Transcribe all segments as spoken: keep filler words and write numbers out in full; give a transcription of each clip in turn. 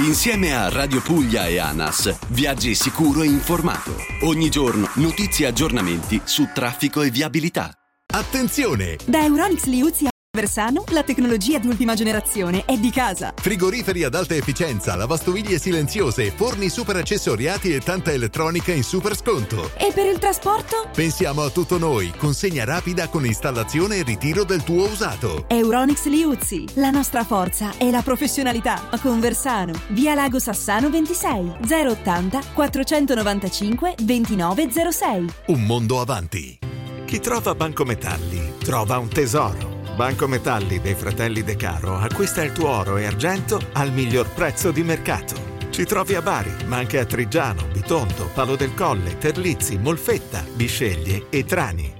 Insieme a Radio Puglia e ANAS, viaggi sicuro e informato. Ogni giorno notizie e aggiornamenti su traffico e viabilità. Attenzione! Da Euronics Liuzzi a Versano, la tecnologia di ultima generazione è di casa. Frigoriferi ad alta efficienza, lavastoviglie silenziose, forni super accessoriati e tanta elettronica in super sconto. E per il trasporto? Pensiamo a tutto noi, consegna rapida con installazione e ritiro del tuo usato. Euronics Liuzzi, la nostra forza è la professionalità. A Conversano, via Lago Sassano ventisei, zero ottanta quattrocentonovantacinque ventinove zero sei. Un mondo avanti. Chi trova Banco Metalli trova un tesoro. Banco Metalli dei fratelli De Caro acquista il tuo oro e argento al miglior prezzo di mercato. Ci trovi a Bari, ma anche a Trigiano, Bitonto, Palo del Colle, Terlizzi, Molfetta, Bisceglie e Trani.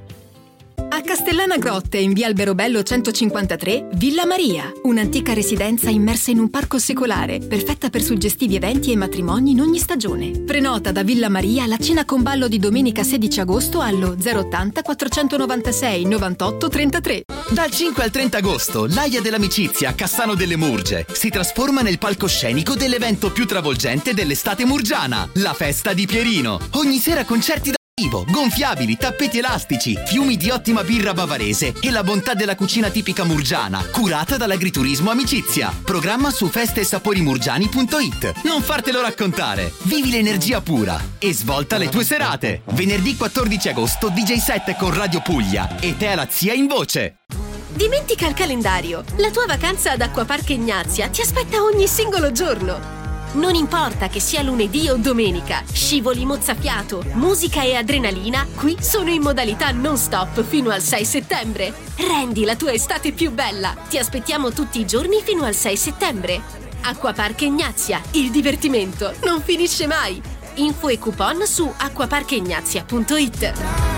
A Castellana Grotte, in via Alberobello centocinquantatré, Villa Maria, un'antica residenza immersa in un parco secolare, perfetta per suggestivi eventi e matrimoni in ogni stagione. Prenota da Villa Maria la cena con ballo di domenica sedici agosto allo zero ottanta quattrocentonovantasei novantotto trentatré. Dal cinque al trenta agosto, l'Aia dell'Amicizia a Cassano delle Murge si trasforma nel palcoscenico dell'evento più travolgente dell'estate murgiana, la Festa di Pierino. Ogni sera concerti da vivo, gonfiabili, tappeti elastici, fiumi di ottima birra bavarese e la bontà della cucina tipica murgiana, curata dall'agriturismo Amicizia. Programma su feste e sapori murgiani punto it. Non fartelo raccontare. Vivi l'energia pura e svolta le tue serate. Venerdì quattordici agosto D J set con Radio Puglia e Tea la zia in voce. Dimentica il calendario. La tua vacanza ad Acquapark Ignazia ti aspetta ogni singolo giorno. Non importa che sia lunedì o domenica, scivoli mozzafiato, musica e adrenalina qui sono in modalità non stop fino al sei settembre. Rendi la tua estate più bella. Ti aspettiamo tutti i giorni fino al sei settembre. Acquapark Ignazia, il divertimento non finisce mai. Info e coupon su acquapark ignazia punto it.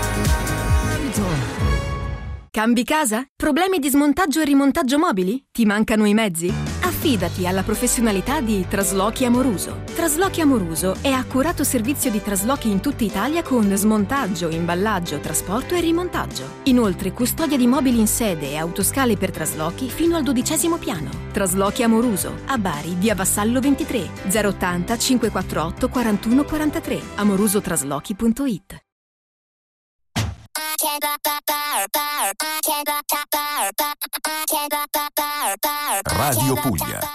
Cambi casa? Problemi di smontaggio e rimontaggio mobili? Ti mancano i mezzi? Affidati alla professionalità di Traslochi Amoruso. Traslochi Amoruso è accurato servizio di traslochi in tutta Italia con smontaggio, imballaggio, trasporto e rimontaggio. Inoltre custodia di mobili in sede e autoscale per traslochi fino al dodicesimo piano. Traslochi Amoruso, a Bari, via Vassallo ventitré, zero ottanta cinquecentoquarantotto quarantuno quarantatré, amorusotraslochi punto it. Radio Puglia.